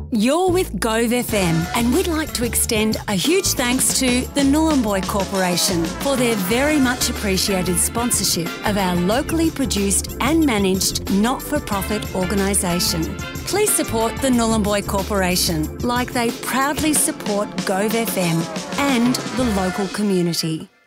You're with Gove FM, and we'd like to extend a huge thanks to the Nhulunbuy Corporation for their very much appreciated sponsorship of our locally produced and managed not-for-profit organisation. Please support the Nhulunbuy Corporation like they proudly support Gove FM and the local community.